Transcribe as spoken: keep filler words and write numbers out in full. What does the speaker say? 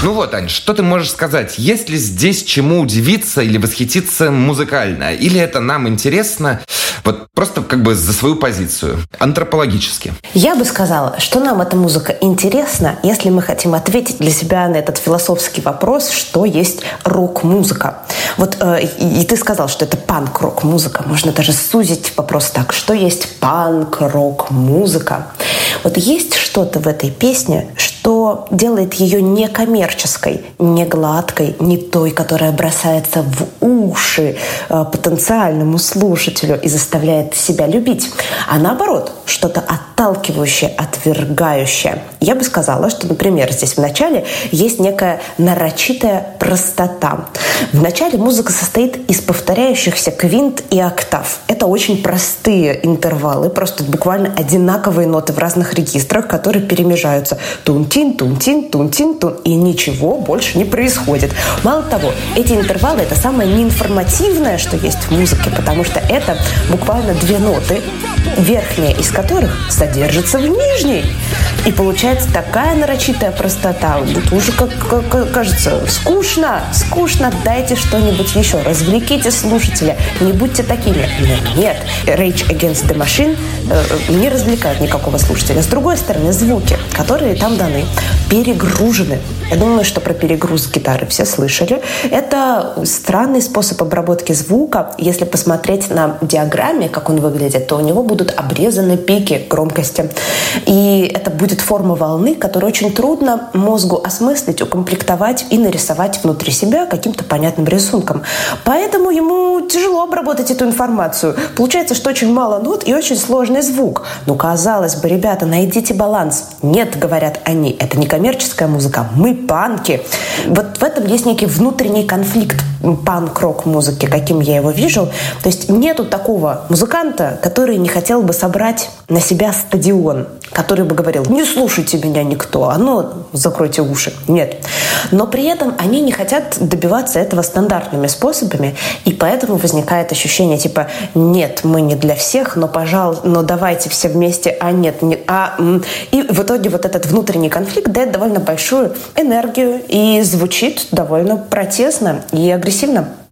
Ну вот, Ань, что ты можешь сказать? Есть ли здесь чему удивиться или восхититься музыкально? Или это нам интересно вот просто как бы за свою позицию, антропологически? Я бы сказала, что нам эта музыка интересна, если мы хотим ответить для себя на этот философский вопрос, что есть рок-музыка. Вот э, и, и ты сказал, что это панк-рок-музыка. Можно даже сузить вопрос так, что есть панк-рок-музыка. Вот есть что-то в этой песне, что делает ее некоммерческой, не гладкой, не той, которая бросается в уши э, потенциальному слушателю и заставляет себя любить, а наоборот, что-то отталкивающее, отвергающее. Я бы сказала, что, например, здесь в начале есть некая нарочитая простота. В начале музыка состоит из повторяющихся квинт и октав. Это очень простые интервалы, просто буквально одинаковые ноты в разных регистрах, которые перемежаются. Тун-тин, тун-тин, тун-тин, тун. И ничего больше не происходит. Мало того, эти интервалы — это самое неинформативное, что есть в музыке, потому что это буквально две ноты, верхняя из которых содержится в нижней. И получается такая нарочитая простота. Вот уже, как, как кажется, скучно, скучно, дайте что-нибудь еще, развлеките слушателя, не будьте такими. Но нет, Rage Against the Machine э, не развлекают никакого слушателя. С другой стороны, звуки, которые там даны, перегружены. Я думаю, что про перегруз гитары все слышали. Это странный способ обработки звука. Если посмотреть на диаграмме, как он выглядит, то у него будут обрезаны пики громкости. И это будет форма волны, которую очень трудно мозгу осмыслить, укомплектовать и нарисовать внутри себя каким-то понятным рисунком. Поэтому ему тяжело обработать эту информацию. Получается, что очень мало нот и очень сложный звук. Ну, казалось бы, ребята, найдите баланс. Нет, говорят они, это не коммерческая музыка, мы панки. Вот в этом есть некий внутренний конфликт панк-рок-музыки, каким я его вижу. То есть нету такого музыканта, который не хотел бы собрать на себя стадион, который бы говорил: не слушайте меня никто, а ну, закройте уши. Нет. Но при этом они не хотят добиваться этого стандартными способами, и поэтому возникает ощущение типа: нет, мы не для всех, но, пожалуйста, но давайте все вместе, а нет, не, а... И в итоге вот этот внутренний конфликт дает довольно большую энергию и звучит довольно протестно и агрессивно.